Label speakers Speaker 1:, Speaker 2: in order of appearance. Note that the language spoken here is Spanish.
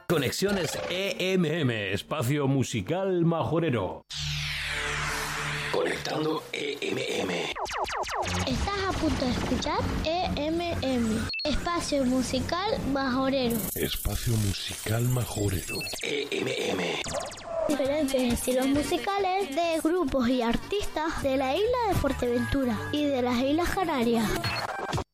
Speaker 1: Conexiones EMM, espacio musical majorero. Conectando EMM.
Speaker 2: Estás a punto de escuchar EMM, espacio musical majorero.
Speaker 1: Espacio musical majorero. EMM.
Speaker 2: Diferentes estilos musicales de grupos y artistas de la isla de Fuerteventura y de las Islas Canarias.